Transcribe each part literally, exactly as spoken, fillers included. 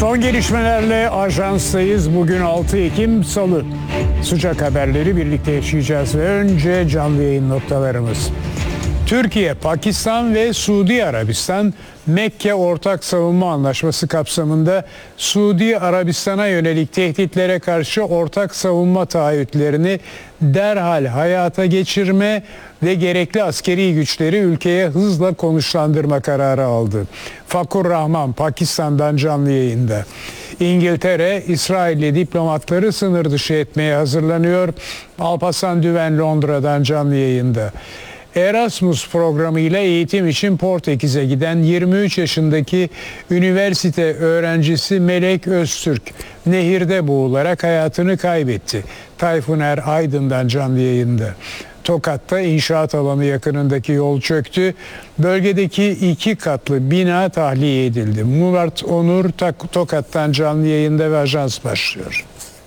Son gelişmelerle ajanstayız. Bugün altı Ekim Salı. Sıcak haberleri birlikte yaşayacağız ve önce canlı yayın noktalarımız. Türkiye, Pakistan ve Suudi Arabistan Mekke Ortak Savunma Anlaşması kapsamında Suudi Arabistan'a yönelik tehditlere karşı ortak savunma taahhütlerini derhal hayata geçirme ve gerekli askeri güçleri ülkeye hızla konuşlandırma kararı aldı. Fakur Rahman Pakistan'dan canlı yayında. İngiltere, İsrail'li diplomatları sınır dışı etmeye hazırlanıyor. Alparslan Düven Londra'dan canlı yayında. Erasmus programıyla eğitim için Portekiz'e giden yirmi üç yaşındaki üniversite öğrencisi Melek Öztürk nehirde boğularak hayatını kaybetti. Tayfun Er Aydın'dan canlı yayında. Tokat'ta inşaat alanı yakınındaki yol çöktü. Bölgedeki iki katlı bina tahliye edildi. Murat Onur Tokat'tan canlı yayında ve ajans başlıyor.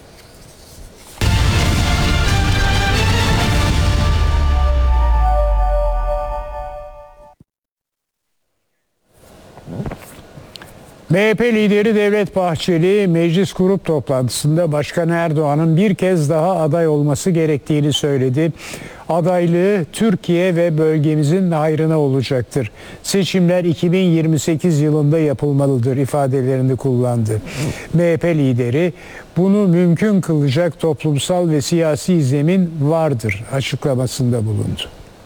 M H P lideri Devlet Bahçeli meclis grup toplantısında Başkan Erdoğan'ın bir kez daha aday olması gerektiğini söyledi. Adaylığı Türkiye ve bölgemizin hayrına olacaktır. Seçimler iki bin yirmi sekiz yılında yapılmalıdır ifadelerini kullandı. M H P lideri bunu mümkün kılacak toplumsal ve siyasi zemin vardır açıklamasında bulundu.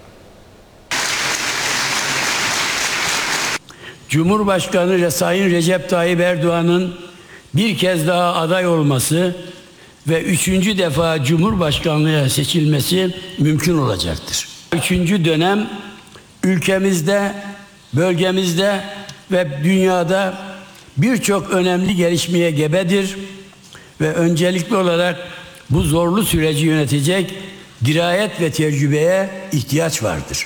Cumhurbaşkanı Sayın Recep Tayyip Erdoğan'ın bir kez daha aday olması ve üçüncü defa Cumhurbaşkanlığına seçilmesi mümkün olacaktır. Üçüncü dönem ülkemizde, bölgemizde ve dünyada birçok önemli gelişmeye gebedir ve öncelikli olarak bu zorlu süreci yönetecek dirayet ve tecrübeye ihtiyaç vardır.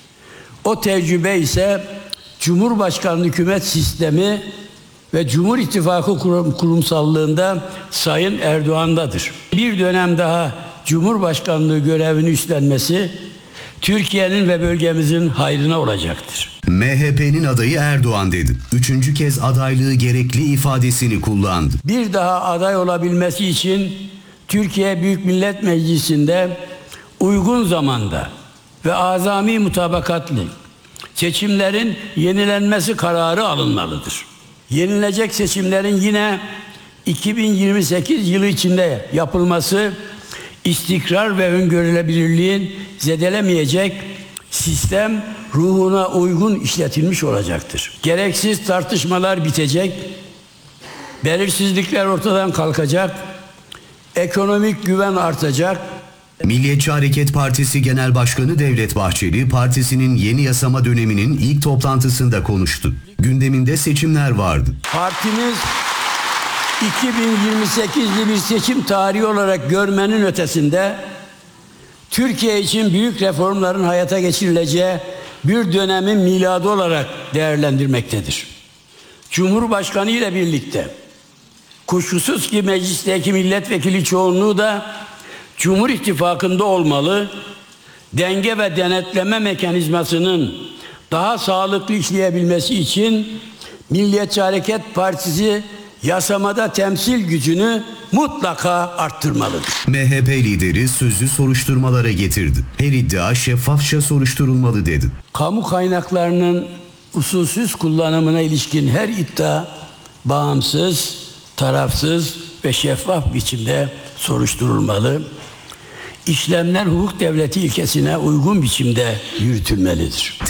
O tecrübe ise Cumhurbaşkanlığı hükümet sistemi ve Cumhur İttifakı kurum, kurumsallığında Sayın Erdoğan'dadır. Bir dönem daha Cumhurbaşkanlığı görevini üstlenmesi Türkiye'nin ve bölgemizin hayrına olacaktır. M H P'nin adayı Erdoğan dedi. Üçüncü kez adaylığı gerekli ifadesini kullandı. Bir daha aday olabilmesi için Türkiye Büyük Millet Meclisi'nde uygun zamanda ve azami mutabakatlı seçimlerin yenilenmesi kararı alınmalıdır. Yenilecek seçimlerin yine iki bin yirmi sekiz yılı içinde yapılması istikrar ve öngörülebilirliğin zedelemeyecek sistem ruhuna uygun işletilmiş olacaktır. Gereksiz tartışmalar bitecek, belirsizlikler ortadan kalkacak, ekonomik güven artacak. Milliyetçi Hareket Partisi Genel Başkanı Devlet Bahçeli, partisinin yeni yasama döneminin ilk toplantısında konuştu. Gündeminde seçimler vardı. Partimiz iki bin yirmi sekizli bir seçim tarihi olarak görmenin ötesinde Türkiye için büyük reformların hayata geçirileceği bir dönemin miladı olarak değerlendirmektedir. Cumhurbaşkanı ile birlikte kuşkusuz ki meclisteki milletvekili çoğunluğu da Cumhur İttifakı'nda olmalı, denge ve denetleme mekanizmasının daha sağlıklı işleyebilmesi için Milliyetçi Hareket Partisi yasamada temsil gücünü mutlaka arttırmalıdır. M H P lideri sözü soruşturmalara getirdi. Her iddia şeffafça soruşturulmalı dedi. Kamu kaynaklarının usulsüz kullanımına ilişkin her iddia bağımsız, tarafsız ve şeffaf biçimde soruşturulmalı. İşlemler hukuk devleti ilkesine uygun biçimde yürütülmelidir.